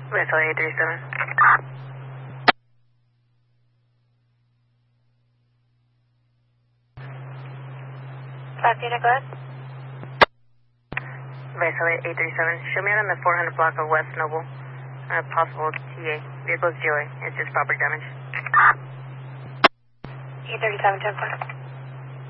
Vessel 837. Latina, go ahead. Vessel 837. Show me out on the 400 block of West Noble. Possible TA. Vehicle's GOA. It's just property damage. 837, 10-4.